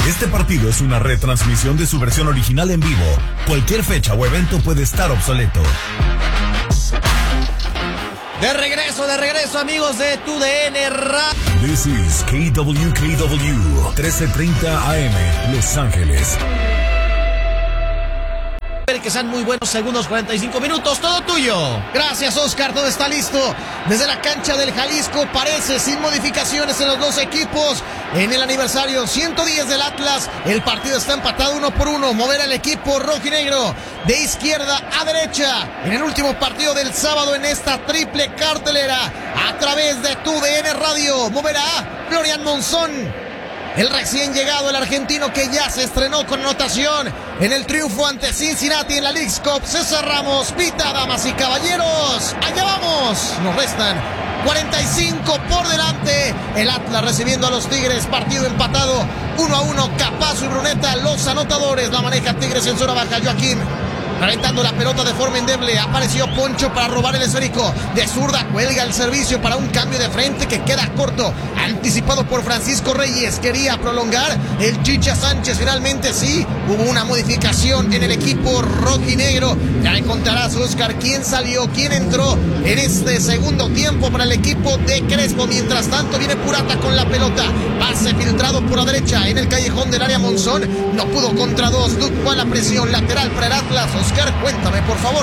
Este partido es una retransmisión de su versión original en vivo. Cualquier fecha o evento puede estar obsoleto. De regreso, amigos de TUDN Radio. This is KWKW, 1330 AM, Los Ángeles. Que sean muy buenos segundos, 45 minutos, todo tuyo. Gracias, Oscar, todo está listo. Desde la cancha del Jalisco, parece sin modificaciones en los dos equipos. En el aniversario 110 del Atlas, el partido está empatado 1-1. Moverá el equipo rojinegro de izquierda a derecha en el último partido del sábado en esta triple cartelera. A través de TUDN Radio, moverá Florian Monzón, el recién llegado, el argentino que ya se estrenó con anotación en el triunfo ante Cincinnati en la Leagues Cup. César Ramos pita, damas y caballeros. Allá vamos. Nos restan 45 por delante. El Atlas recibiendo a los Tigres. Partido empatado 1-1. Capazo y Bruneta, los anotadores. La maneja Tigres en zona baja. Joaquín reventando la pelota de forma endeble. Apareció Poncho para robar el esférico. De zurda cuelga el servicio para un cambio de frente que queda corto. Anticipado por Francisco Reyes. Quería prolongar el Chicha Sánchez. Finalmente sí, hubo una modificación en el equipo rojinegro. Ya encontrarás, Oscar, quién salió, quién entró en este segundo tiempo para el equipo de Crespo. Mientras tanto viene Purata con la pelota. Pase filtrado por la derecha en el callejón del área. Monzón no pudo contra dos. Duke a la presión lateral para el Atlas. Oscar, cuéntame, por favor.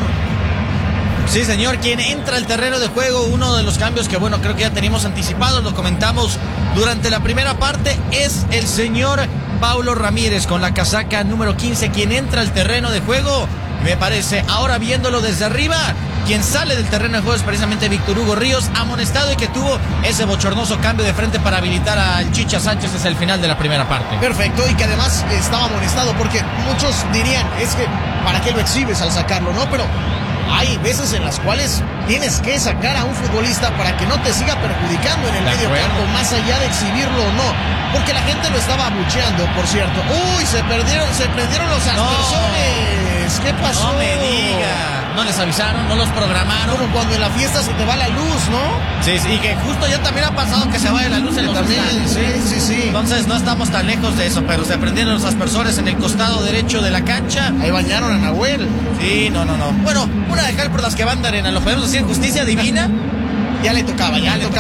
Sí, señor, quien entra al terreno de juego, uno de los cambios que, bueno, creo que ya teníamos anticipados, lo comentamos durante la primera parte, es el señor Paulo Ramírez con la casaca número 15, quien entra al terreno de juego, me parece. Ahora viéndolo desde arriba, quien sale del terreno de juego es precisamente Víctor Hugo Ríos, amonestado y que tuvo ese bochornoso cambio de frente para habilitar al Chicha Sánchez desde el final de la primera parte. Perfecto, y que además estaba amonestado, porque muchos dirían, es que ¿para qué lo exhibes al sacarlo, no? Pero hay veces en las cuales tienes que sacar a un futbolista para que no te siga perjudicando en el medio campo, más allá de exhibirlo o no. Porque la gente lo estaba abucheando, por cierto. ¡Uy! Se prendieron los aspersores. ¿Qué pasó? No me diga. No les avisaron, no los programaron. Como cuando en la fiesta se te va la luz, ¿no? Sí, y que justo ya también ha pasado que se vaya la luz en los estadios. Sí. Entonces no estamos tan lejos de eso, pero se prendieron los aspersores en el costado derecho de la cancha. Ahí bañaron a Nahuel. Sí, no. Bueno, una de cal por las que van de arena, ¿lo podemos decir? Justicia divina. Ya le tocaba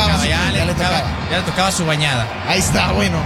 su bañada. Ahí está, bueno.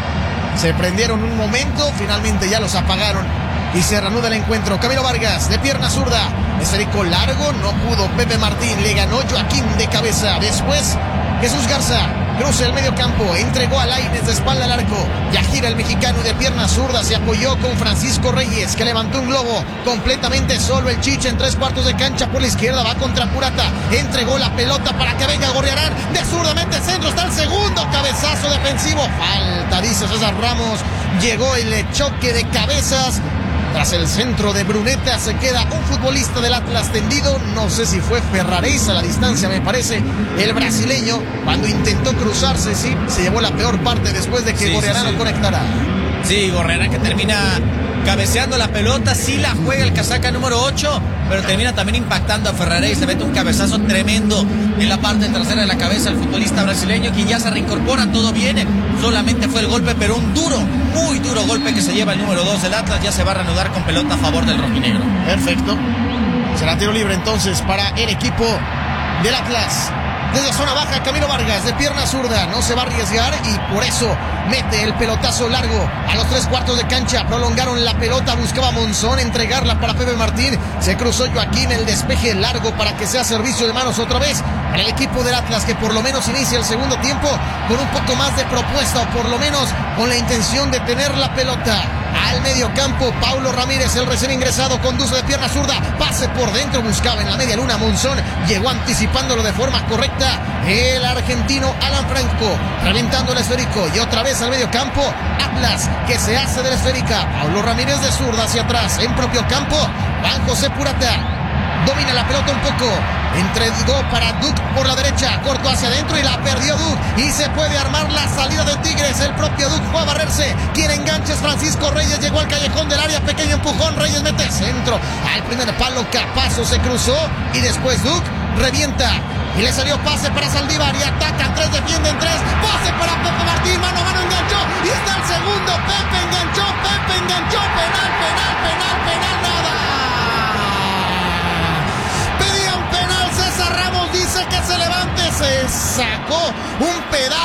Se prendieron un momento, finalmente ya los apagaron y se reanuda el encuentro. Camilo Vargas de pierna zurda, esférico largo, no pudo Pepe Martín, le ganó Joaquín de cabeza. Después Jesús Garza cruza el medio campo, entregó a Lainez de espalda al arco. Yajira, el mexicano de pierna zurda, se apoyó con Francisco Reyes, que levantó un globo completamente solo. El Chicha en 3/4 de cancha por la izquierda, va contra Purata, entregó la pelota para que venga Gorriarán, de zurda mete centro, está el segundo cabezazo defensivo. Falta, dice César Ramos. Llegó el choque de cabezas. Tras el centro de Bruneta se queda un futbolista del Atlas tendido. No sé si fue Ferraréis a la distancia, me parece. El brasileño, cuando intentó cruzarse, sí, se llevó la peor parte después de que Gorriarán no conectara. Sí, Gorriarán que termina cabeceando la pelota, sí la juega el casaca número 8, pero termina también impactando a Ferraréis. Se mete un cabezazo tremendo en la parte trasera de la cabeza al futbolista brasileño, quien ya se reincorpora, todo viene. Solamente fue el golpe, pero un duro, muy duro golpe que se lleva el número 2 del Atlas. Ya se va a reanudar con pelota a favor del rojinegro. Perfecto. Será tiro libre entonces para el equipo del Atlas. Desde zona baja, Camilo Vargas de pierna zurda, no se va a arriesgar y por eso mete el pelotazo largo a los 3/4 de cancha. Prolongaron la pelota, buscaba Monzón entregarla para Pepe Martín. Se cruzó Joaquín, el despeje largo para que sea servicio de manos otra vez para el equipo del Atlas, que por lo menos inicia el segundo tiempo con un poco más de propuesta, o por lo menos con la intención de tener la pelota. Al medio campo, Paulo Ramírez, el recién ingresado, conduce de pierna zurda, pase por dentro, buscaba en la media luna Monzón, llegó anticipándolo de forma correcta el argentino Alan Franco, reventando el esférico y otra vez al medio campo, Atlas que se hace de la esférica. Paulo Ramírez de zurda hacia atrás, en propio campo, Juan José Purata domina la pelota un poco, entregó para Duke por la derecha, cortó hacia adentro y la perdió Duke, y se puede armar la salida de Tigres. El propio Duke fue a barrerse, quien engancha es Francisco Reyes, llegó al callejón del área, pequeño empujón, Reyes mete centro al primer palo, Capazo se cruzó y después Duke revienta y le salió pase para Saldívar y atacan 3, defienden 3, pase para Pepe Martín, mano a mano, enganchó y está el segundo. Pepe enganchó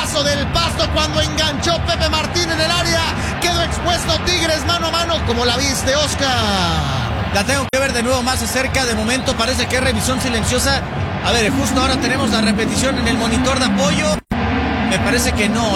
Golazo del Pasto cuando enganchó Pepe Martín en el área. Quedó expuesto Tigres mano a mano. ¿Cómo la viste, Oscar? La tengo que ver de nuevo más de cerca. De momento parece que es revisión silenciosa. A ver, justo ahora tenemos la repetición en el monitor de apoyo. Me parece que no,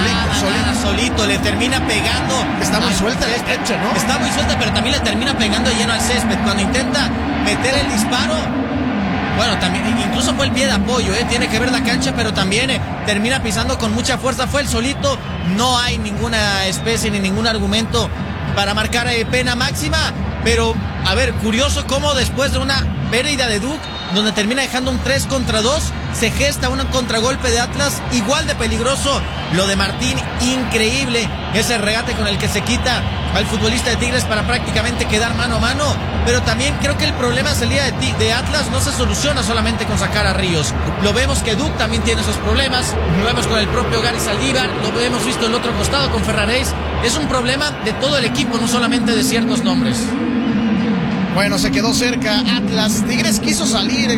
solito, le termina pegando. Está muy suelta la cancha, ¿no? Está muy suelta, pero también le termina pegando lleno al césped. Cuando intenta meter el disparo, bueno, también, incluso fue el pie de apoyo, tiene que ver la cancha, pero también termina pisando con mucha fuerza. Fue el solito, no hay ninguna especie ni ningún argumento para marcar pena máxima. Pero, a ver, curioso cómo después de una pérdida de Duke, donde termina dejando un 3 contra 2, se gesta un contragolpe de Atlas igual de peligroso. Lo de Martín, increíble, ese regate con el que se quita al futbolista de Tigres para prácticamente quedar mano a mano. Pero también creo que el problema salida de Atlas no se soluciona solamente con sacar a Ríos. Lo vemos que Duke también tiene esos problemas, lo vemos con el propio Gary Saldívar, lo hemos visto el otro costado con Ferraréis. Es un problema de todo el equipo, no solamente de ciertos nombres. Bueno, se quedó cerca Atlas. Tigres quiso salir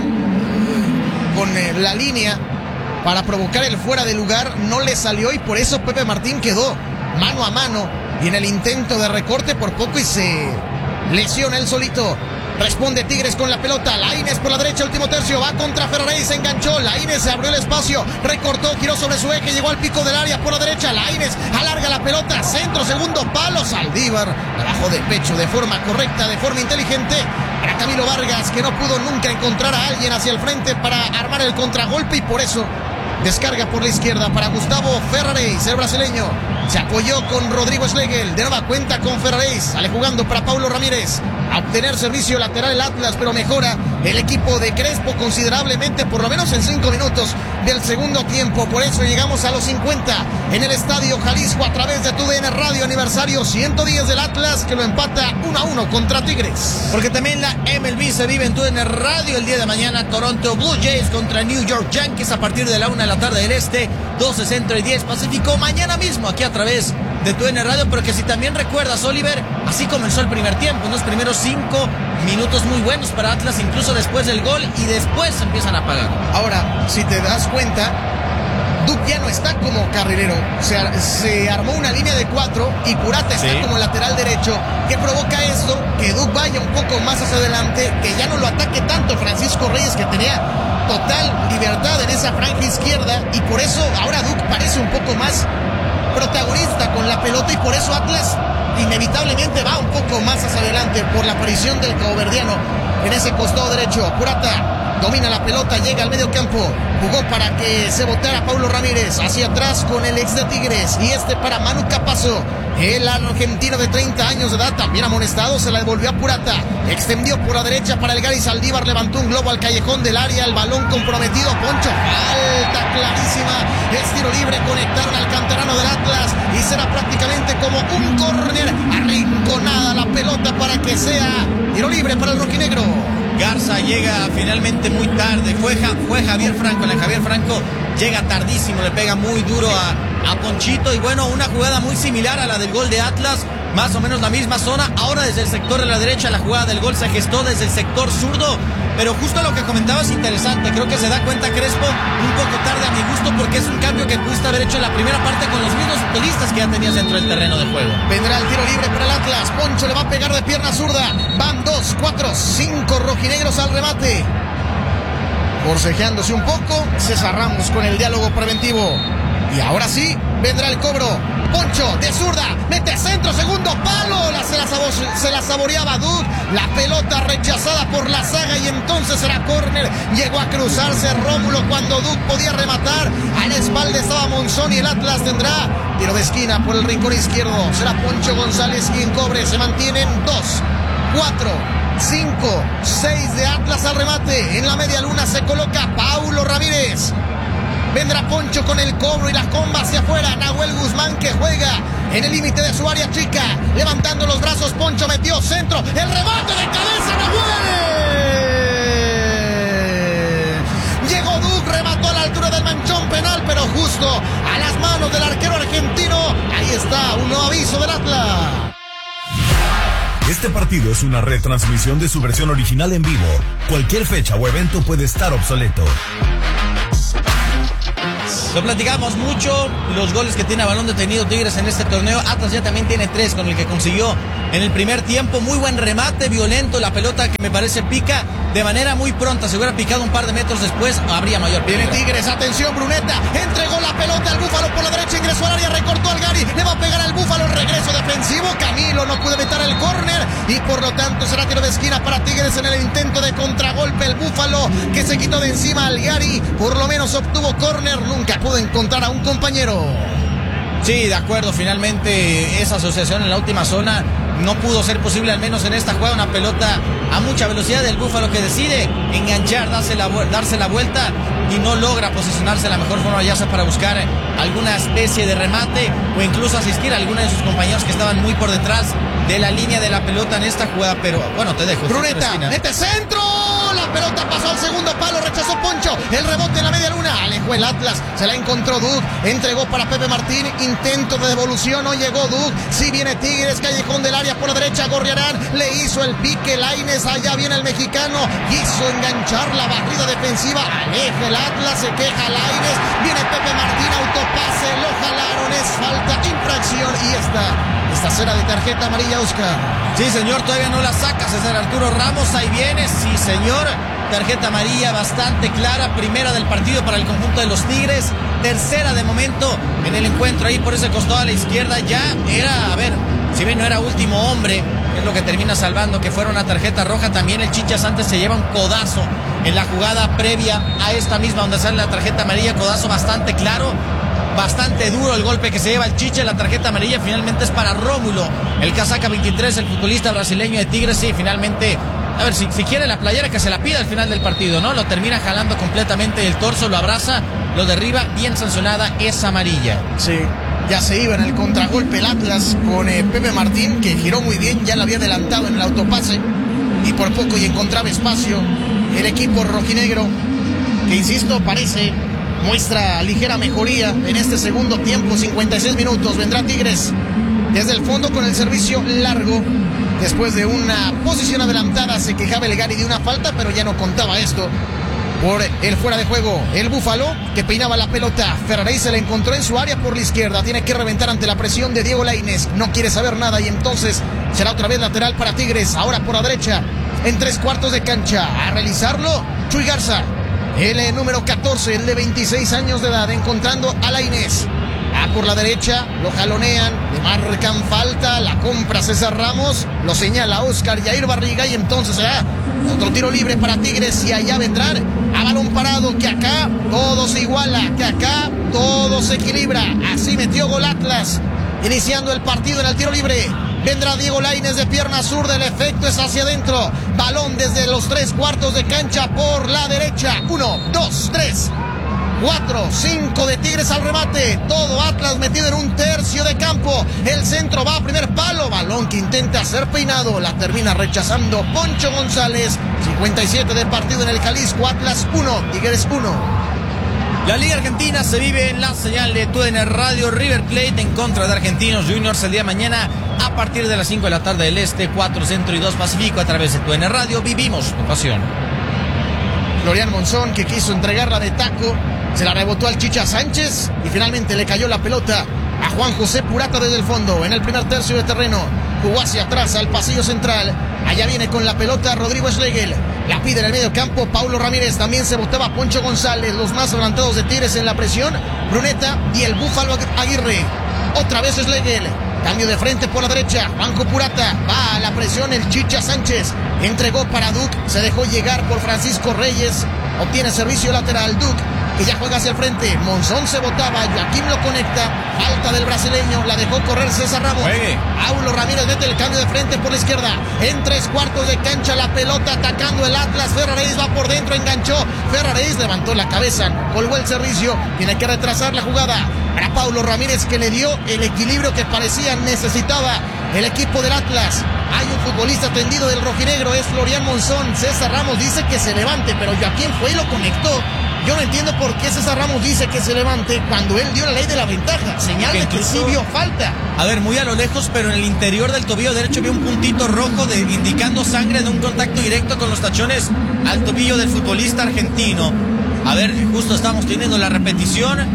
con la línea para provocar el fuera de lugar. No le salió y por eso Pepe Martín quedó mano a mano. Y en el intento de recorte por poco y se lesiona él solito. Responde Tigres con la pelota. Lainez por la derecha, último tercio. Va contra Ferraréis, se enganchó. Lainez se abrió el espacio. Recortó, giró sobre su eje. Llegó al pico del área por la derecha. Lainez alarga la pelota. Centro, segundo palo. Saldívar la bajó de pecho de forma correcta, de forma inteligente. Para Camilo Vargas, que no pudo nunca encontrar a alguien hacia el frente para armar el contragolpe. Y por eso descarga por la izquierda para Gustavo Ferraréis, el brasileño. Se apoyó con Rodrigo Schlegel. De nueva cuenta con Ferraréis. Sale jugando para Paulo Ramírez. A obtener servicio lateral el Atlas, pero mejora el equipo de Crespo considerablemente, por lo menos en 5 minutos del segundo tiempo. Por eso llegamos a los 50 en el Estadio Jalisco a través de TUDN Radio, aniversario 110 del Atlas, que lo empata 1-1 contra Tigres. Porque también la MLB se vive en TUDN Radio el día de mañana. Toronto Blue Jays contra New York Yankees a partir de la 1 de la tarde del Este, 12 Centro y 10 Pacífico. Mañana mismo aquí a través de TUDN Radio, pero que si también recuerdas, Oliver, así comenzó el primer tiempo, unos primeros 5 minutos muy buenos para Atlas, incluso después del gol, y después se empiezan a apagar. Ahora, si te das cuenta, Duke ya no está como carrilero, se armó una línea de 4 y Purata está como lateral derecho, que provoca esto, que Duke vaya un poco más hacia adelante, que ya no lo ataque tanto Francisco Reyes, que tenía total libertad en esa franja izquierda, y por eso ahora Duke parece un poco más protagonista con la pelota, y por eso Atlas inevitablemente va un poco más hacia adelante por la aparición del caboverdiano en ese costado derecho. Purata domina la pelota, llega al medio campo, jugó para que se botara Paulo Ramírez hacia atrás con el ex de Tigres, y para Manu Capazo, el argentino de 30 años de edad, también amonestado. Se la devolvió a Purata, extendió por la derecha para el Gary Saldívar, levantó un globo al callejón del área, el balón comprometido. Poncho, falta clarísima, es tiro libre, conectaron al canterano del Atlas y será prácticamente como un córner, arrinconada la pelota para que sea tiro libre para el rojinegro. Garza llega finalmente muy tarde, fue Javier Franco, Javier Franco llega tardísimo, le pega muy duro a Ponchito, y bueno, una jugada muy similar a la del gol de Atlas, más o menos la misma zona. Ahora desde el sector de la derecha la jugada del gol se gestó desde el sector zurdo, pero justo lo que comentabas interesante. Creo que se da cuenta Crespo un poco tarde a mi gusto, porque es un cambio que pudiste haber hecho en la primera parte con los mismos futbolistas que ya tenías dentro del terreno de juego. Vendrá el tiro libre para el Atlas. Poncho le va a pegar de pierna zurda. Van 2, 4, 5 rojinegros al remate. Forcejeándose un poco, César Ramos con el diálogo preventivo. Y ahora sí, vendrá el cobro. Poncho de zurda, mete centro, segundo palo. Se la saboreaba Duke. La pelota rechazada por la zaga y entonces será córner. Llegó a cruzarse Rómulo cuando Duke podía rematar. A la espalda estaba Monzón y el Atlas tendrá tiro de esquina por el rincón izquierdo. Será Poncho González quien cobre. Se mantienen 2, 4, 5, 6 de Atlas al remate. En la media luna se coloca Paulo Ramírez. Vendrá Poncho con el cobro y la comba hacia afuera. Nahuel Guzmán, que juega en el límite de su área chica. Levantando los brazos, Poncho metió centro. El remate de cabeza, Nahuel. Llegó Duke, remató a la altura del manchón penal, pero justo a las manos del arquero argentino. Ahí está, un nuevo aviso del Atlas. Este partido es una retransmisión de su versión original en vivo. Cualquier fecha o evento puede estar obsoleto. Lo platicamos mucho, los goles que tiene a balón detenido Tigres en este torneo. Atlas ya también tiene 3 con el que consiguió en el primer tiempo. Muy buen remate, violento, la pelota que me parece pica de manera muy pronta. Si hubiera picado un par de metros después, habría mayor peligro. Viene Tigres, atención, Bruneta, entregó la pelota al Búfalo por la derecha, ingresó al área, recortó al Gary, le va a pegar al Búfalo, regreso defensivo, Camilo no pudo evitar el córner y por lo tanto será tiro de esquina para Tigres en el intento de contragolpe. El Búfalo que se quitó de encima al Gary, por lo menos obtuvo córner, nunca pudo encontrar a un compañero. Sí, de acuerdo, finalmente esa asociación en la última zona no pudo ser posible, al menos en esta jugada. Una pelota a mucha velocidad del Búfalo que decide enganchar, darse la vuelta y no logra posicionarse de la mejor forma, ya sea para buscar alguna especie de remate o incluso asistir a alguno de sus compañeros que estaban muy por detrás de la línea de la pelota en esta jugada. Pero bueno, te dejo. Bruneta, mete centro, la pelota pasó al segundo palo, rechazó Poncho, el rebote en la media luna, alejó el Atlas, se la encontró Duc, entregó para Pepe Martín, intento de devolución, no llegó Duc, si viene Tigres, callejón del área por la derecha, Gorriarán, le hizo el pique, Lainez, allá viene el mexicano, quiso enganchar la barrida defensiva, aleja el Atlas, se queja Lainez, viene Pepe Martín, autopase, lo jalaron, es falta, infracción y esta cera de tarjeta amarilla, Oscar. Sí, señor, todavía no la saca César Arturo Ramos, ahí viene, sí, señor, tarjeta amarilla bastante clara, primera del partido para el conjunto de los Tigres, tercera de momento en el encuentro, ahí por ese costado a la izquierda, ya era, a ver, si bien no era último hombre, es lo que termina salvando, que fuera una tarjeta roja. También el Chicha Sánchez se lleva un codazo en la jugada previa a esta misma donde sale la tarjeta amarilla, codazo bastante claro, bastante duro el golpe que se lleva el Chicha. La tarjeta amarilla finalmente es para Rómulo, el casaca 23, el futbolista brasileño de Tigres. Sí, finalmente, a ver, si quiere la playera que se la pida al final del partido, ¿no? Lo termina jalando completamente el torso, lo abraza, lo derriba, bien sancionada, es amarilla. Sí, ya se iba en el contragolpe el Atlas con Pepe Martín, que giró muy bien, ya lo había adelantado en el autopase y por poco y encontraba espacio el equipo rojinegro, que insisto, muestra ligera mejoría en este segundo tiempo. 56 minutos, vendrá Tigres desde el fondo con el servicio largo. Después de una posición adelantada se quejaba el Gary de una falta, pero ya no contaba esto por el fuera de juego. El Búfalo que peinaba la pelota, Ferrari se la encontró en su área por la izquierda, tiene que reventar ante la presión de Diego Lainez, no quiere saber nada y entonces será otra vez lateral para Tigres, ahora por la derecha en 3/4 de cancha, a realizarlo Chuy Garza, el número 14, el de 26 años de edad, encontrando a Lainez. Por la derecha, lo jalonean, le marcan falta, la compra César Ramos, lo señala Oscar Yair Barriga y entonces será otro tiro libre para Tigres y allá vendrán a balón parado, que acá todo se iguala, que acá todo se equilibra. Así metió gol Atlas, iniciando el partido en el tiro libre. Vendrá Diego Lainez de pierna zurda, el efecto es hacia adentro. Balón desde los 3/4 de cancha por la derecha. 1, 2, 3, 4, 5 de Tigres al remate. Todo Atlas metido en un tercio de campo. El centro va a primer palo. Balón que intenta ser peinado. La termina rechazando Poncho González. 57 de partido en el Jalisco. Atlas 1, Tigres 1. La Liga Argentina se vive en la señal de TUDN Radio. River Plate en contra de Argentinos Juniors el día de mañana a partir de las 5 de la tarde del Este, 4 Centro y 2 Pacífico a través de TUDN Radio. Vivimos tu pasión. Florian Monzón, que quiso entregarla de taco, se la rebotó al Chicha Sánchez y finalmente le cayó la pelota a Juan José Purata desde el fondo. En el primer tercio de terreno jugó hacia atrás al pasillo central. Allá viene con la pelota Rodrigo Schlegel. La pide en el medio campo Paulo Ramírez. También se botaba Poncho González. Los más adelantados de Tigres en la presión, Bruneta y el Búfalo Aguirre. Otra vez Schlegel. Cambio de frente por la derecha. Juanjo Purata. Va a la presión el Chicha Sánchez. Entregó para Duc. Se dejó llegar por Francisco Reyes. Obtiene servicio lateral Duc, que ya juega hacia el frente. Monzón se botaba. Joaquín lo conecta. Falta del brasileño. La dejó correr César Ramos. Paulo Ramírez mete el cambio de frente por la izquierda. En 3/4 de cancha la pelota atacando el Atlas. Ferraréis va por dentro. Enganchó. Ferraréis levantó la cabeza. Colgó el servicio. Tiene que retrasar la jugada para Paulo Ramírez, que le dio el equilibrio que parecía necesitaba el equipo del Atlas. Hay un futbolista tendido del rojinegro, es Florian Monzón. César Ramos dice que se levante, pero Joaquín fue y lo conectó. Yo no entiendo por qué César Ramos dice que se levante cuando él dio la ley de la ventaja. Señal de que sí vio falta. A ver, muy a lo lejos, pero en el interior del tobillo derecho vio un puntito rojo indicando sangre de un contacto directo con los tachones al tobillo del futbolista argentino. A ver, justo estamos teniendo la repetición.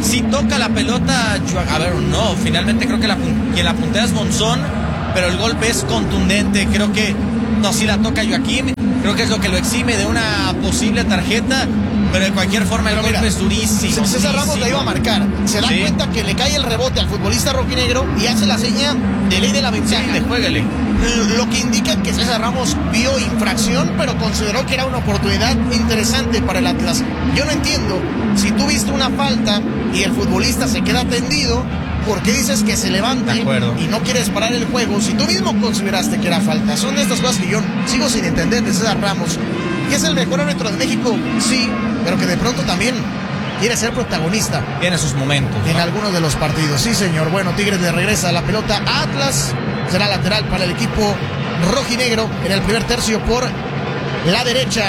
si toca la pelota, a ver, no, finalmente creo que quien la puntea es Monzón, pero el golpe es contundente. Creo que no, si la toca Joaquim, creo que es lo que lo exime de una posible tarjeta, pero de cualquier forma el golpe es durísimo. César Ramos la iba a marcar, se da cuenta que le cae el rebote al futbolista rojinegro y hace la seña de ley de la ventaja. Sí, juégale. Lo que indica que César Ramos vio infracción, pero consideró que era una oportunidad interesante para el Atlas. Yo no entiendo, si tú viste una falta y el futbolista se queda tendido, ¿por qué dices que se levante y no quieres parar el juego si tú mismo consideraste que era falta? Son de estas cosas que yo sigo sin entender de César Ramos. ¿Que es el mejor árbitro de México? Sí, pero que de pronto también quiere ser protagonista. Tiene sus momentos, ¿no? En algunos de los partidos. Sí, señor. Bueno, Tigres le regresa la pelota a Atlas. Será lateral para el equipo rojinegro en el primer tercio por la derecha.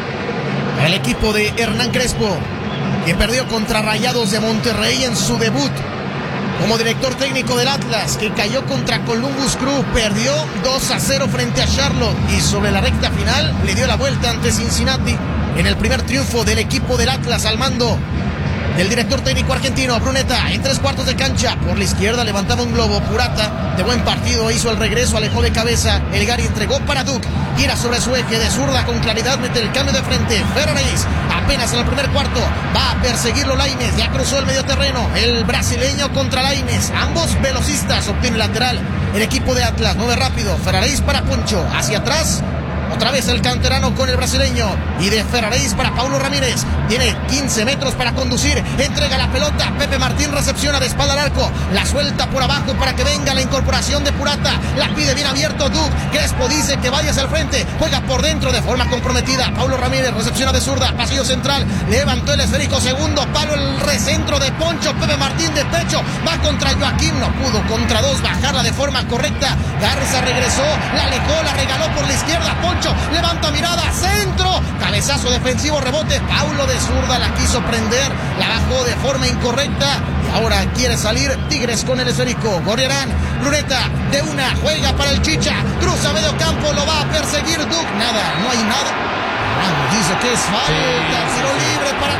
El equipo de Hernán Crespo, que perdió contra Rayados de Monterrey en su debut como director técnico del Atlas, que cayó contra Columbus Crew, perdió 2-0 frente a Charlotte y sobre la recta final le dio la vuelta ante Cincinnati en el primer triunfo del equipo del Atlas al mando del director técnico argentino Bruneta. En 3/4 de cancha, por la izquierda levantaba un globo Purata, de buen partido, hizo el regreso, alejó de cabeza, el Gary entregó para Duke, gira sobre su eje de zurda con claridad, mete el cambio de frente, Ferraris, apenas en el primer cuarto, va a perseguirlo Lainez, ya cruzó el medio terreno, el brasileño contra Lainez, ambos velocistas, obtiene lateral, el equipo de Atlas, mueve rápido, Ferraris para Poncho, hacia atrás, otra vez el canterano con el brasileño. Y de Ferraris para Paulo Ramírez. Tiene 15 metros para conducir. Entrega la pelota. Pepe Martín recepciona de espalda al arco. La suelta por abajo para que venga la incorporación de Purata. La pide bien abierto Duke. Crespo dice que vaya hacia el frente. Juega por dentro de forma comprometida. Paulo Ramírez recepciona de zurda. Pasillo central. Levantó el esférico. Segundo palo. El recentro de Poncho. Pepe Martín de pecho. Va contra Joaquim. No pudo contra dos bajarla de forma correcta. Garza regresó. La alejó. La regaló por la izquierda. Poncho levanta mirada, centro, cabezazo defensivo, rebote, Paulo de zurda la quiso prender, la bajó de forma incorrecta y ahora quiere salir Tigres con el esférico. Gorriarán, Bruneta de una, juega para el Chicha, cruza medio campo, lo va a perseguir Duke, nada, no hay nada. Ramos dice que es falta, tiro libre para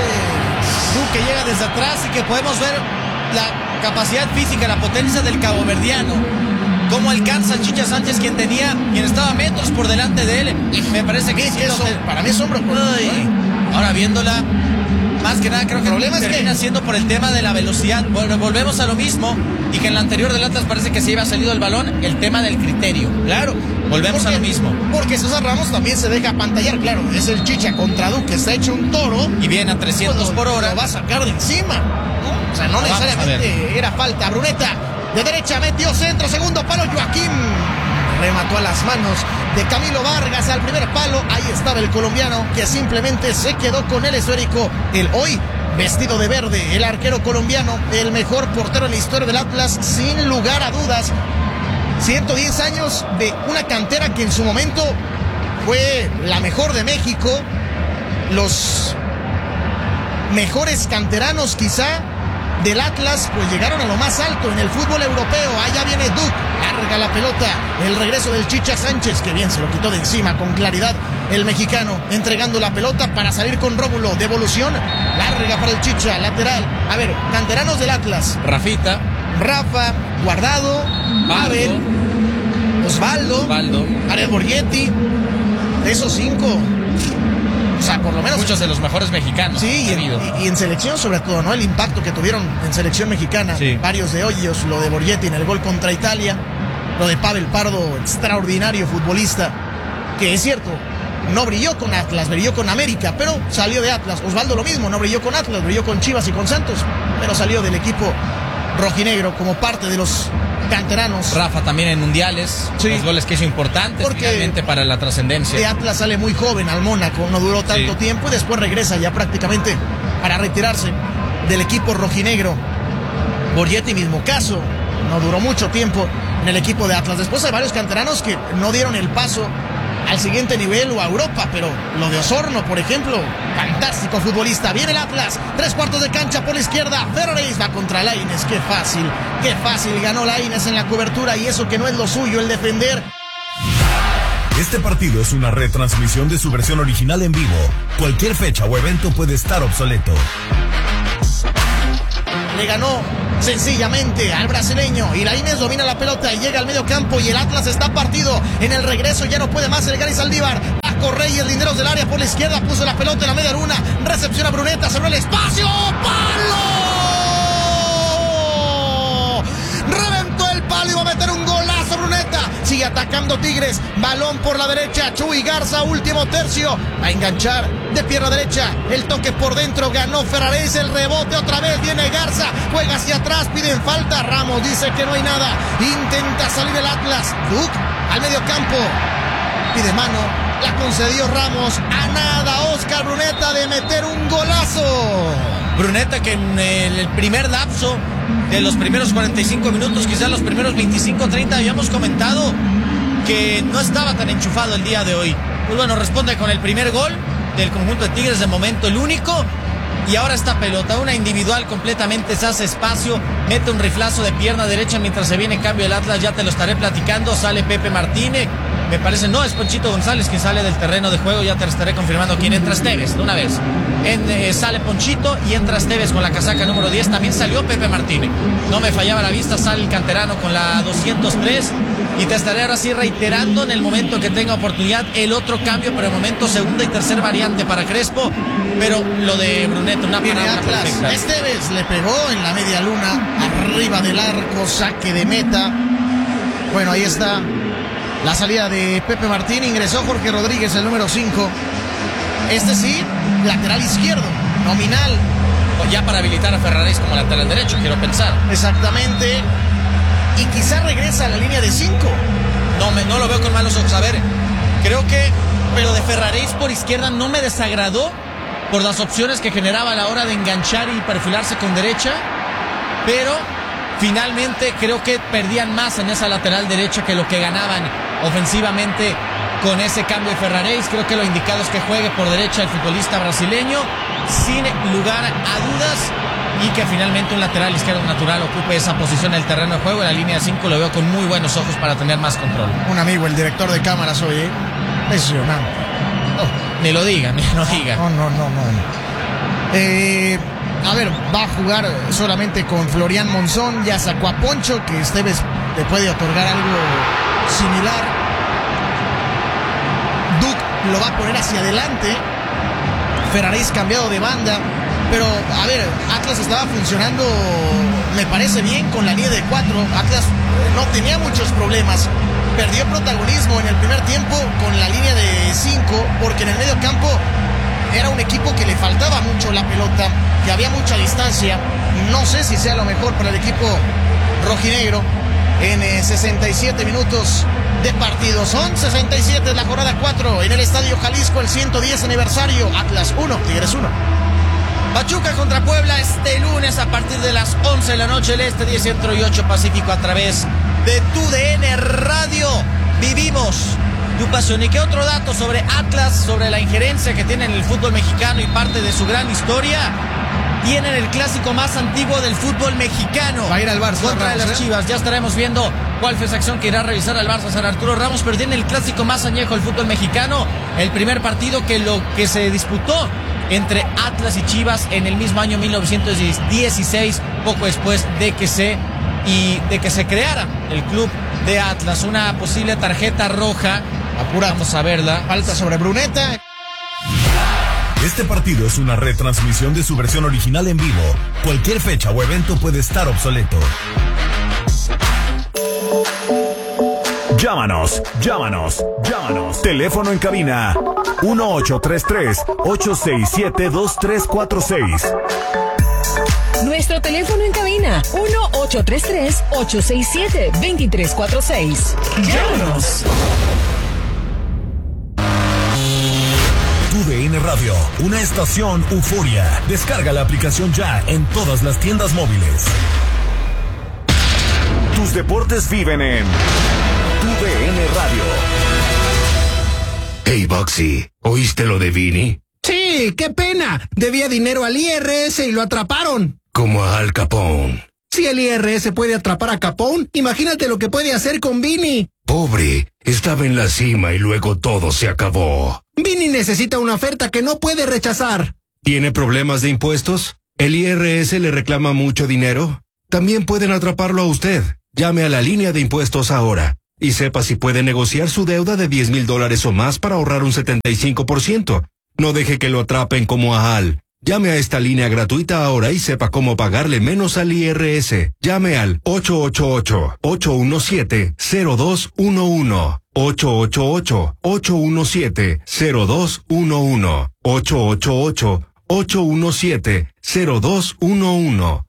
Tigres. Duke que llega desde atrás y que podemos ver la capacidad física, la potencia del caboverdiano. Cómo alcanza Chicha Sánchez, quien estaba metros por delante de él. Me parece que para mí es hombro. Ahora viéndola, más que nada creo que el problema termina siendo por el tema de la velocidad. Bueno, volvemos a lo mismo, y que en la anterior del Atlas parece que se iba salido el balón, el tema del criterio. Claro, volvemos a lo mismo. Porque César Ramos también se deja pantallar, claro, es el Chicha contra Duque, está hecho un toro. Y viene a 300 por hora. Lo va a sacar de encima, ¿no? O sea, no necesariamente era falta. Bruneta de derecha metió centro, segundo palo, Joaquim remató a las manos de Camilo Vargas al primer palo. Ahí estaba el colombiano que simplemente se quedó con el esférico. El hoy vestido de verde, el arquero colombiano, el mejor portero en la historia del Atlas, sin lugar a dudas. 110 años de una cantera que en su momento fue la mejor de México. Los mejores canteranos quizá del Atlas pues llegaron a lo más alto en el fútbol europeo. Allá viene Duke, larga la pelota, el regreso del Chicha Sánchez, que bien se lo quitó de encima con claridad el mexicano, entregando la pelota para salir con Rómulo, devolución larga para el Chicha, lateral. A ver, canteranos del Atlas: Rafa, Guardado, Pavel, Osvaldo, Ariel Borghetti. De esos 5, o sea, por lo menos muchos de los mejores mexicanos. Sí, y en selección sobre todo, ¿no? El impacto que tuvieron en selección mexicana. Sí. Varios de ellos, lo de Borghetti en el gol contra Italia, lo de Pavel Pardo, extraordinario futbolista, que es cierto, no brilló con Atlas, brilló con América, pero salió de Atlas. Osvaldo lo mismo, no brilló con Atlas, brilló con Chivas y con Santos, pero salió del equipo rojinegro como parte de los canteranos. Rafa también en mundiales, sí. Los goles que hizo importantes finalmente para la trascendencia. De Atlas sale muy joven al Mónaco, no duró tanto tiempo y después regresa ya prácticamente para retirarse del equipo rojinegro. Borghetti, mismo caso, no duró mucho tiempo en el equipo de Atlas. Después hay varios canteranos que no dieron el paso al siguiente nivel o a Europa, pero lo de Osorno, por ejemplo, fantástico futbolista. Viene el Atlas, 3/4 de cancha por la izquierda, Ferraris va contra Lainez. Qué fácil ganó Lainez en la cobertura, y eso que no es lo suyo, el defender. Este partido es una retransmisión de su versión original en vivo. Cualquier fecha o evento puede estar obsoleto. le ganó sencillamente al brasileño. Y Lainez domina la pelota y llega al medio campo y el Atlas está partido. En el regreso ya no puede más el Gary Saldívar. Paco Reyes, linderos del área por la izquierda, puso la pelota en la media luna. Recepción a Bruneta, cerró el espacio. ¡Palo! Reventó el palo y va a meter un golazo Bruneta. Sigue atacando Tigres. Balón por la derecha. Chuy Garza, último tercio. A enganchar de pierna derecha. El toque por dentro. Ganó Ferraréis. El rebote otra vez. Viene Garza. Juega hacia atrás. Piden falta. Ramos dice que no hay nada. Intenta salir el Atlas. Duke al medio campo. Pide mano. La concedió Ramos. A nada Oscar Bruneta de meter un golazo. Bruneta que en el primer lapso de los primeros 45 minutos, quizás los primeros 25-30, habíamos comentado que no estaba tan enchufado el día de hoy. Pues bueno, responde con el primer gol del conjunto de Tigres, de momento el único. Y ahora esta pelota, una individual completamente, se hace espacio, mete un riflazo de pierna derecha mientras se viene en cambio el Atlas, ya te lo estaré platicando. Sale Pepe Martínez, me parece, no, es Ponchito González quien sale del terreno de juego, ya te lo estaré confirmando quién entra. Esteves, de una vez. Sale Ponchito y entra Esteves con la casaca número 10, también salió Pepe Martínez. No me fallaba la vista, sale el canterano con la 203 y te estaré ahora sí reiterando en el momento que tenga oportunidad el otro cambio, pero de momento segunda y tercera variante para Crespo, pero lo de Bruneta, una parada perfecta. Esteves le pegó en la media luna, arriba del arco, saque de meta. Bueno, ahí está la salida de Pepe Martín. Ingresó Jorge Rodríguez, el número 5. Este sí, lateral izquierdo, nominal. Ya para habilitar a Ferraréis como lateral derecho, quiero pensar. Exactamente. Y quizá regresa a la línea de 5. No lo veo con malos ojos. A ver, creo que lo de Ferraréis por izquierda no me desagradó por las opciones que generaba a la hora de enganchar y perfilarse con derecha, pero finalmente creo que perdían más en esa lateral derecha que lo que ganaban ofensivamente con ese cambio de Ferraréis. Creo que lo indicado es que juegue por derecha el futbolista brasileño sin lugar a dudas, y que finalmente un lateral izquierdo natural ocupe esa posición en el terreno de juego. En la línea 5 lo veo con muy buenos ojos para tener más control. Un amigo, el director de cámaras hoy, impresionante. Ni lo diga. No. A ver, va a jugar solamente con Florian Monzón. Ya sacó a Poncho, que Esteves le puede otorgar algo similar. Duke lo va a poner hacia adelante. Ferraréis cambiado de banda. Pero, a ver, Atlas estaba funcionando, me parece bien, con la línea de 4. Atlas no tenía muchos problemas. Perdió protagonismo en el primer tiempo con la línea de 5, porque en el medio campo era un equipo que le faltaba mucho la pelota, que había mucha distancia. No sé si sea lo mejor para el equipo rojinegro en 67 minutos de partido. Son 67 la jornada 4 en el Estadio Jalisco, el 110 aniversario. Atlas 1, Tigres 1. Pachuca contra Puebla este lunes a partir de las 11 de la noche, el este, 10 centro y 8 pacífico, a través de TUDN Radio. Vivimos tu pasión. ¿Y qué otro dato sobre Atlas, sobre la injerencia que tiene en el fútbol mexicano y parte de su gran historia? Tienen el clásico más antiguo del fútbol mexicano. Va a ir al Barça contra las Chivas. Ya estaremos viendo cuál fue esa acción que irá a revisar al Barça San Arturo Ramos, pero tiene el clásico más añejo del fútbol mexicano. El primer partido que se disputó entre Atlas y Chivas en el mismo año 1916, poco después de que se creara el club de Atlas. Una posible tarjeta roja. Apura. Vamos a verla. Falta sobre Bruneta. Este partido es una retransmisión de su versión original en vivo. Cualquier fecha o evento puede estar obsoleto. Llámanos. Teléfono en cabina 1833-867-2346. Nuestro teléfono en cabina 1833-867-2346. Llámanos. TUDN Radio, una estación euforia. Descarga la aplicación ya en todas las tiendas móviles. Tus deportes viven en TUDN Radio. Hey, Boxy, ¿oíste lo de Vini? Sí, qué pena. Debía dinero al IRS y lo atraparon. Como a Al Capone. Si el IRS puede atrapar a Capone, imagínate lo que puede hacer con Vini. Pobre, estaba en la cima y luego todo se acabó. Vini necesita una oferta que no puede rechazar. ¿Tiene problemas de impuestos? ¿El IRS le reclama mucho dinero? También pueden atraparlo a usted. Llame a la línea de impuestos ahora y sepa si puede negociar su deuda de $10,000 o más para ahorrar un 75%. No deje que lo atrapen como a Al. Llame a esta línea gratuita ahora y sepa cómo pagarle menos al IRS. Llame al 888-817-0211. 888-817-0211. 888-817-0211.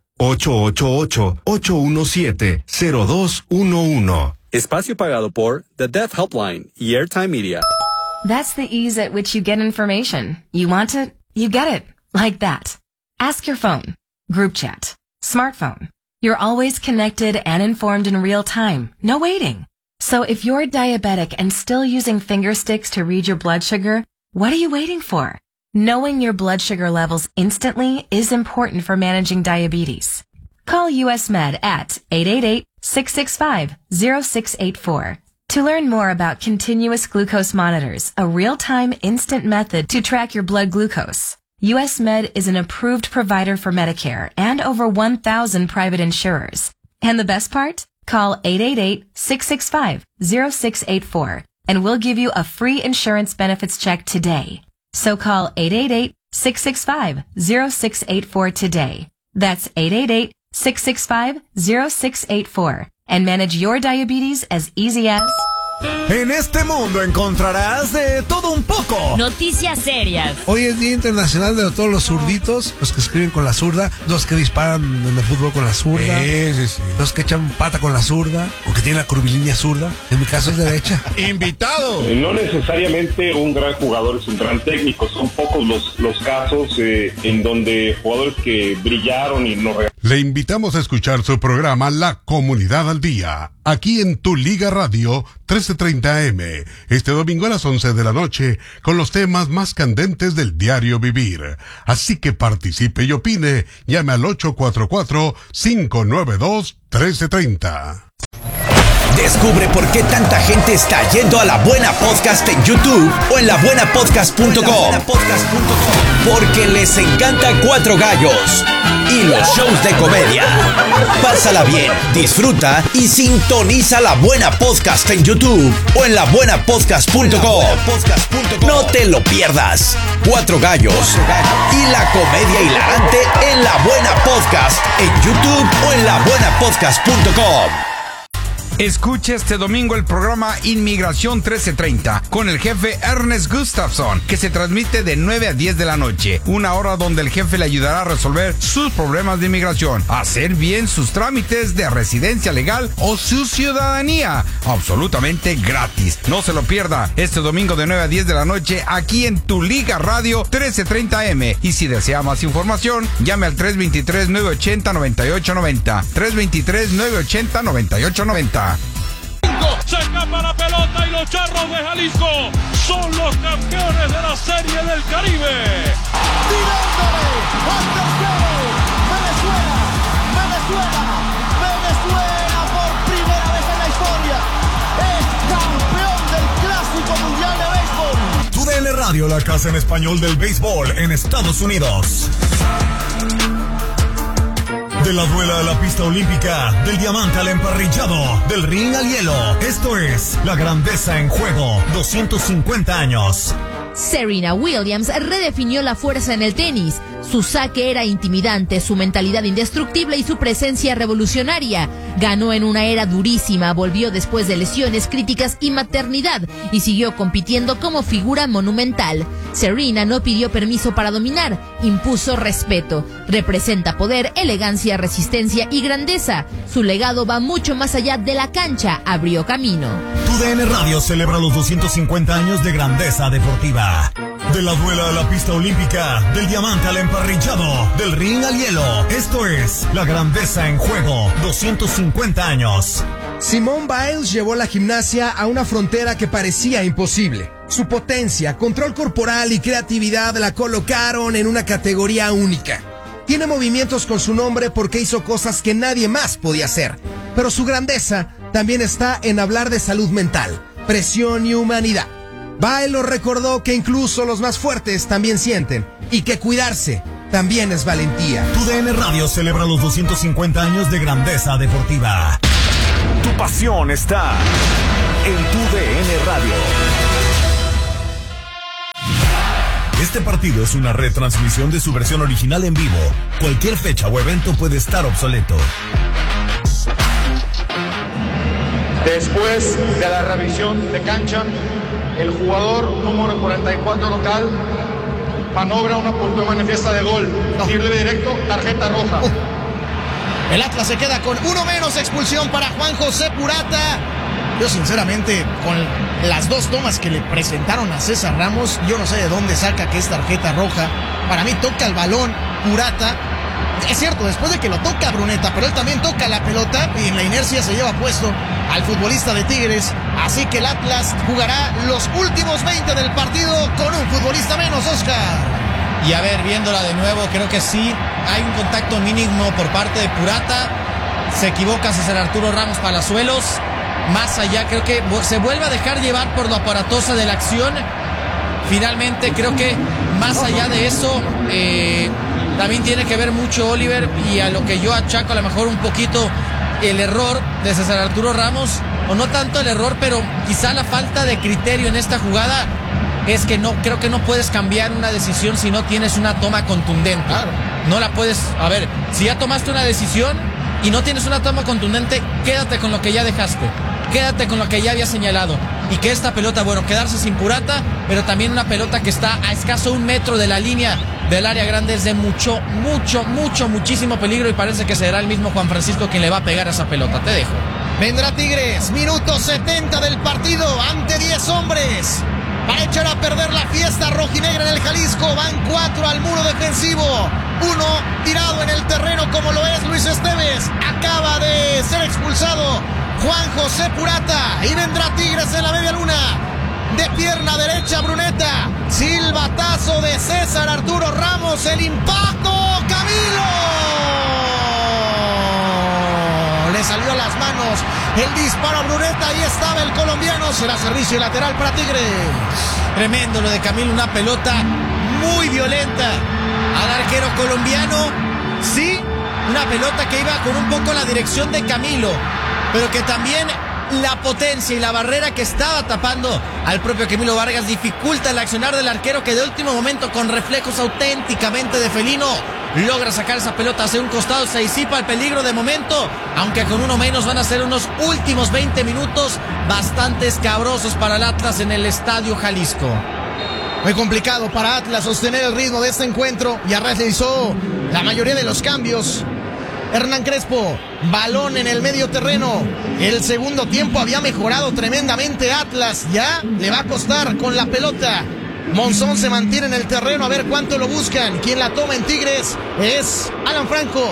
888-817-0211. Espacio pagado por The Deaf Helpline y Airtime Media. That's the ease at which you get information. You want it, you get it. Like that. Ask your phone. Group chat. Smartphone. You're always connected and informed in real time. No waiting. So if you're diabetic and still using finger sticks to read your blood sugar, what are you waiting for? Knowing your blood sugar levels instantly is important for managing diabetes. Call US Med at 888-665-0684 to learn more about continuous glucose monitors, a real-time instant method to track your blood glucose. US Med is an approved provider for Medicare and over 1,000 private insurers. And the best part? Call 888-665-0684 and we'll give you a free insurance benefits check today. So call 888-665-0684 today. That's 888-665-0684 and manage your diabetes as easy as... En este mundo encontrarás de todo un poco. Noticias serias. Hoy es Día Internacional de todos los zurditos, los que escriben con la zurda, los que disparan en el fútbol con la zurda, los que echan pata con la zurda, o que tienen la curvilínea zurda. En mi caso es derecha. ¡Invitado! No necesariamente un gran jugador es un gran técnico, son pocos los casos en donde jugadores que brillaron y no... Le invitamos a escuchar su programa La Comunidad al Día, aquí en Tu Liga Radio 1330M, este domingo a las 11 de la noche, con los temas más candentes del diario vivir. Así que participe y opine, llame al 844-592-1330. Descubre por qué tanta gente está yendo a La Buena Podcast en YouTube o en labuenapodcast.com. Porque les encanta Cuatro Gallos y los shows de comedia. Pásala bien, disfruta y sintoniza La Buena Podcast en YouTube o en labuenapodcast.com. No te lo pierdas. Cuatro Gallos y la comedia hilarante en La Buena Podcast en YouTube o en labuenapodcast.com. Escucha este domingo el programa Inmigración 1330 con el jefe Ernest Gustafson, que se transmite de 9 a 10 de la noche. Una hora donde el jefe le ayudará a resolver sus problemas de inmigración, a hacer bien sus trámites de residencia legal o su ciudadanía. Absolutamente gratis. No se lo pierda este domingo de 9 a 10 de la noche aquí en Tu Liga Radio 1330M. Y si desea más información, llame al 323-980-9890. 323-980-9890. Se escapa la pelota y los Charros de Jalisco son los campeones de la Serie del Caribe. Tirándole al tercero. Venezuela por primera vez en la historia es campeón del Clásico Mundial de Béisbol. TUDN Radio, la casa en español del béisbol en Estados Unidos. De la duela a la pista olímpica, del diamante al emparrillado, del ring al hielo. Esto es La Grandeza en Juego, 250 años. Serena Williams redefinió la fuerza en el tenis. Su saque era intimidante, su mentalidad indestructible y su presencia revolucionaria. Ganó en una era durísima, volvió después de lesiones, críticas y maternidad y siguió compitiendo como figura monumental. Serena no pidió permiso para dominar, impuso respeto. Representa poder, elegancia, resistencia y grandeza. Su legado va mucho más allá de la cancha, abrió camino. TUDN Radio celebra los 250 años de grandeza deportiva. De la duela a la pista olímpica, del diamante al emparrillado, del ring al hielo. Esto es La Grandeza en Juego, 250 años. Simone Biles llevó la gimnasia a una frontera que parecía imposible. Su potencia, control corporal y creatividad la colocaron en una categoría única. Tiene movimientos con su nombre porque hizo cosas que nadie más podía hacer. Pero su grandeza también está en hablar de salud mental, presión y humanidad. Biles recordó que incluso los más fuertes también sienten y que cuidarse también es valentía. Tu DN Radio celebra los 250 años de grandeza deportiva. Tu pasión está en tu DN Radio. Este partido es una retransmisión de su versión original en vivo. Cualquier fecha o evento puede estar obsoleto. Después de la revisión de cancha, el jugador número 44 local maniobra una puntual manifiesta de gol. Libre directo, tarjeta roja. El Atlas se queda con uno menos, expulsión para Juan José Purata. Yo sinceramente, con las dos tomas que le presentaron a César Ramos, yo no sé de dónde saca que es tarjeta roja. Para mí toca el balón Purata. Es cierto, después de que lo toca Bruneta, pero él también toca la pelota y en la inercia se lleva puesto al futbolista de Tigres. Así que el Atlas jugará los últimos 20 del partido con un futbolista menos, Oscar. Y a ver, viéndola de nuevo, creo que sí hay un contacto mínimo por parte de Purata. Se equivoca César Arturo Ramos Palazuelos. Más allá, creo que se vuelve a dejar llevar por lo aparatosa de la acción. Finalmente, creo que más allá de eso, también tiene que ver mucho Oliver, y a lo que yo achaco a lo mejor un poquito el error de César Arturo Ramos, o no tanto el error, pero quizá la falta de criterio en esta jugada. Es que no, creo que no puedes cambiar una decisión si no tienes una toma contundente. Claro. No la puedes, a ver, si ya tomaste una decisión y no tienes una toma contundente, quédate con lo que ya dejaste. Quédate con lo que ya había señalado. Y que esta pelota, bueno, quedarse sin Purata, pero también una pelota que está a escaso 1 metro de la línea del área grande, es de muchísimo peligro, y parece que será el mismo Juan Francisco quien le va a pegar a esa pelota. Te dejo. Vendrá Tigres, minuto 70 del partido, ante 10 hombres. Va a echar a perder la fiesta rojinegra en el Jalisco. Van 4 al muro defensivo. 1 tirado en el terreno como lo es Luis Esteves. Acaba de ser expulsado Juan José Purata. Y vendrá Tigres en la media luna. De pierna derecha Bruneta. Silbatazo de César Arturo Ramos. El impacto. Camilo. Le salió a las manos el disparo a Bruneta. Ahí estaba el colombiano. Será servicio lateral para Tigres. Tremendo lo de Camilo. Una pelota muy violenta al arquero colombiano. Sí, una pelota que iba con un poco la dirección de Camilo, pero que también la potencia y la barrera que estaba tapando al propio Camilo Vargas dificulta el accionar del arquero, que de último momento, con reflejos auténticamente de felino, logra sacar esa pelota hacia un costado. Se disipa el peligro de momento, aunque con uno menos van a ser unos últimos 20 minutos bastante escabrosos para el Atlas en el Estadio Jalisco. Muy complicado para Atlas sostener el ritmo de este encuentro. Ya realizó la mayoría de los cambios Hernán Crespo. Balón en el medio terreno. El segundo tiempo había mejorado tremendamente Atlas. Ya le va a costar con la pelota. Monzón se mantiene en el terreno, a ver cuánto lo buscan. Quien la toma en Tigres es Alan Franco.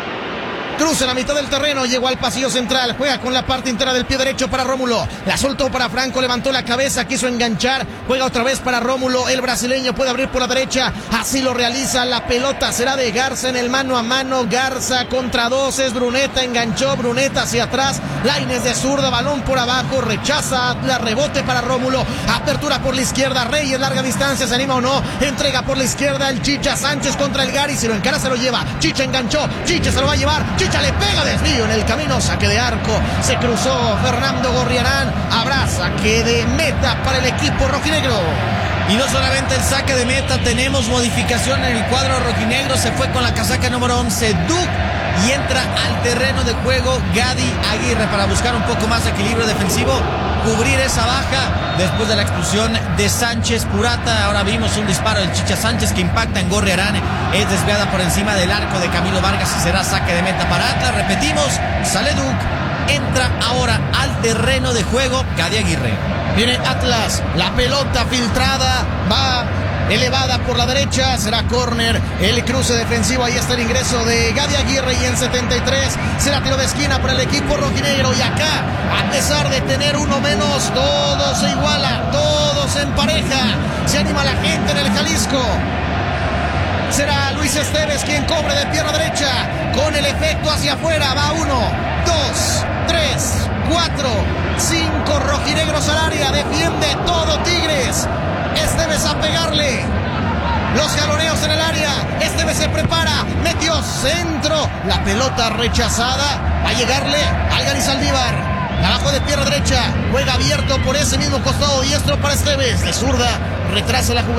Cruza la mitad del terreno, llegó al pasillo central, juega con la parte entera del pie derecho para Rómulo. La soltó para Franco, levantó la cabeza, quiso enganchar, juega otra vez para Rómulo. El brasileño puede abrir por la derecha, así lo realiza. La pelota será de Garza en el mano a mano. Garza contra 2, es Bruneta, enganchó Bruneta hacia atrás. Lainez de zurda, balón por abajo, rechaza la rebote para Rómulo. Apertura por la izquierda, Reyes, larga distancia, se anima o no. Entrega por la izquierda el Chicha Sánchez contra el Gary, si lo encara se lo lleva. Chicha enganchó, Chicha se lo va a llevar. Chicha le pega, desvío en el camino, saque de arco. Se cruzó Fernando Gorriarán. Habrá saque de meta para el equipo rojinegro. Y no solamente el saque de meta, tenemos modificación en el cuadro rojinegro. Se fue con la casaca número 11 Duke y entra al terreno de juego Gadi Aguirre para buscar un poco más de equilibrio defensivo, cubrir esa baja después de la expulsión de Sánchez Purata. Ahora vimos un disparo del Chicha Sánchez que impacta en Gorriarán, es desviada por encima del arco de Camilo Vargas y será saque de meta para Atlas. Repetimos, sale Duke, entra ahora al terreno de juego Gadi Aguirre. Viene Atlas, la pelota filtrada, va elevada por la derecha, será córner, el cruce defensivo, ahí está el ingreso de Gadi Aguirre y en 73 será tiro de esquina para el equipo rojinegro. Y acá, a pesar de tener uno menos, todo se iguala, todo se empareja, se anima la gente en el Jalisco. Será Luis Esteves quien cobre de pierna derecha, con el efecto hacia afuera, va 1, 2, 3, 4, 5 rojinegros al área, defiende todo Tigres. Esteves a pegarle. Los jaloneos en el área. Esteves se prepara, metió centro, la pelota rechazada, va a llegarle Algarín Saldívar. Abajo de pierna derecha, juega abierto por ese mismo costado diestro para Esteves, de zurda, retrasa la jugada.